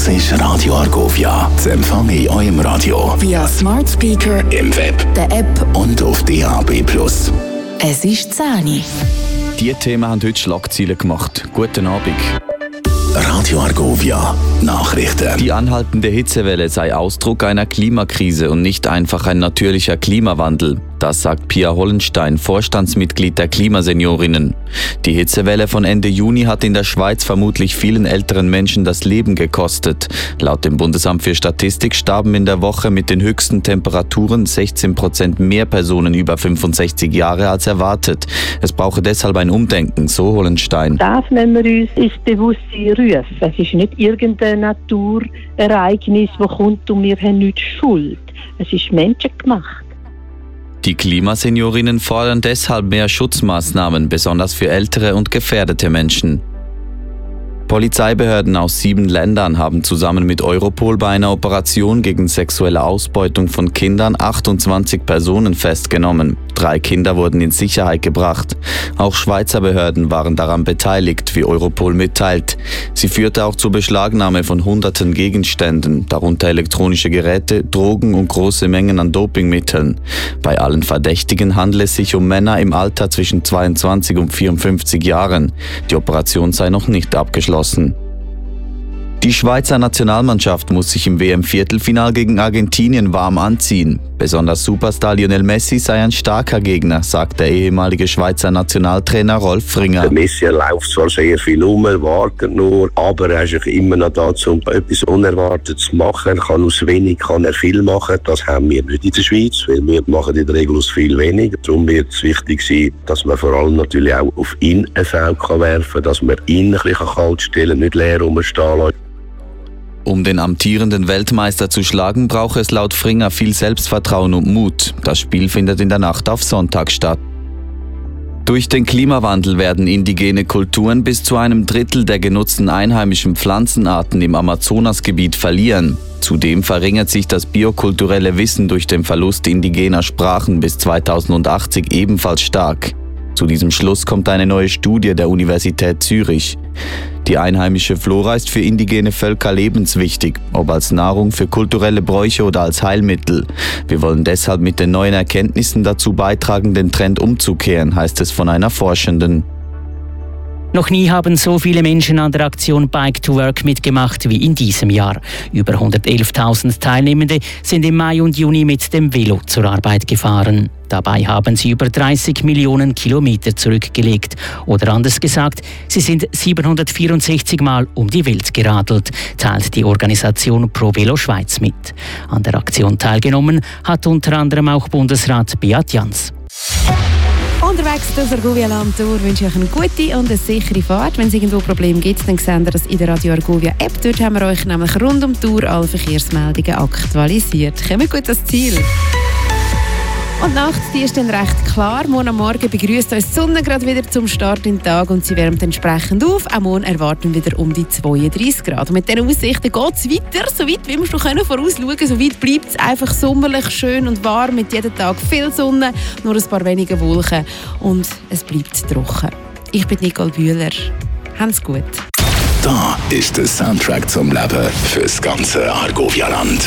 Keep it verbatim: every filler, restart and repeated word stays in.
Das ist Radio Argovia. Das empfange ich in eurem Radio. Via Smart Speaker, im Web, der App und auf D A B plus. Es ist zehn Uhr. Diese Themen haben heute Schlagzeilen gemacht. Guten Abend. Radio Argovia. Nachrichten. Die anhaltende Hitzewelle sei Ausdruck einer Klimakrise und nicht einfach ein natürlicher Klimawandel. Das sagt Pia Hollenstein, Vorstandsmitglied der Klimaseniorinnen. Die Hitzewelle von Ende Juni hat in der Schweiz vermutlich vielen älteren Menschen das Leben gekostet. Laut dem Bundesamt für Statistik starben in der Woche mit den höchsten Temperaturen sechzehn Prozent mehr Personen über fünfundsechzig Jahre als erwartet. Es brauche deshalb ein Umdenken, so Hollenstein. Das müssen wir uns ins Bewusstsein rufen. Es ist nicht irgendein Naturereignis, das kommt und wir haben nichts Schuld. Es ist menschengemacht. Die Klimaseniorinnen fordern deshalb mehr Schutzmaßnahmen, besonders für ältere und gefährdete Menschen. Polizeibehörden aus sieben Ländern haben zusammen mit Europol bei einer Operation gegen sexuelle Ausbeutung von Kindern achtundzwanzig Personen festgenommen. Drei Kinder wurden in Sicherheit gebracht. Auch Schweizer Behörden waren daran beteiligt, wie Europol mitteilt. Sie führte auch zur Beschlagnahme von hunderten Gegenständen, darunter elektronische Geräte, Drogen und große Mengen an Dopingmitteln. Bei allen Verdächtigen handelt es sich um Männer im Alter zwischen zweiundzwanzig und vierundfünfzig Jahren. Die Operation sei noch nicht abgeschlossen. Die Schweizer Nationalmannschaft muss sich im W M-Viertelfinal gegen Argentinien warm anziehen. Besonders Superstar Lionel Messi sei ein starker Gegner, sagt der ehemalige Schweizer Nationaltrainer Rolf Fringer. Der Messi läuft zwar sehr viel um, wartet nur, aber er ist immer noch da, um etwas Unerwartetes zu machen. Er kann aus wenig kann er viel machen. Das haben wir nicht in der Schweiz, weil wir machen in der Regel aus viel weniger. Darum wird es wichtig sein, dass man vor allem natürlich auch auf ihn ein Feld werfen kann, dass man ihn ein bisschen kalt stellen kann, nicht leer rumstehen lassen. Um den amtierenden Weltmeister zu schlagen, braucht es laut Fringer viel Selbstvertrauen und Mut. Das Spiel findet in der Nacht auf Sonntag statt. Durch den Klimawandel werden indigene Kulturen bis zu einem Drittel der genutzten einheimischen Pflanzenarten im Amazonasgebiet verlieren. Zudem verringert sich das biokulturelle Wissen durch den Verlust indigener Sprachen bis zweitausendachtzig ebenfalls stark. Zu diesem Schluss kommt eine neue Studie der Universität Zürich. Die einheimische Flora ist für indigene Völker lebenswichtig, ob als Nahrung, für kulturelle Bräuche oder als Heilmittel. Wir wollen deshalb mit den neuen Erkenntnissen dazu beitragen, den Trend umzukehren, heißt es von einer Forschenden. Noch nie haben so viele Menschen an der Aktion Bike to Work mitgemacht wie in diesem Jahr. Über hundertelftausend Teilnehmende sind im Mai und Juni mit dem Velo zur Arbeit gefahren. Dabei haben sie über dreißig Millionen Kilometer zurückgelegt. Oder anders gesagt, sie sind siebenhundertvierundsechzig Mal um die Welt geradelt, teilt die Organisation Pro Velo Schweiz mit. An der Aktion teilgenommen hat unter anderem auch Bundesrat Beat Jans. Unterwegs durch Argovia Land Tour wünsche ich euch eine gute und eine sichere Fahrt. Wenn es irgendwo Probleme gibt, dann seht ihr das in der Radio Argovia App. Dort haben wir euch nämlich rund um die Tour alle Verkehrsmeldungen aktualisiert. Kommen gut ans Ziel. Und die Nacht, die ist dann recht klar. Morgen am Morgen begrüßt uns die Sonne gerade wieder zum Start in den Tag und sie wärmt entsprechend auf. Auch morgen erwarten wir wieder um die zweiunddreißig Grad. Und mit diesen Aussichten geht es weiter, so weit wie wir schon vorausschauen können. So weit bleibt es einfach sommerlich, schön und warm, mit jedem Tag viel Sonne, nur ein paar wenige Wolken und es bleibt trocken. Ich bin Nicole Bühler. Habt's gut. Da ist der Soundtrack zum Leben fürs ganze Argovia-Land.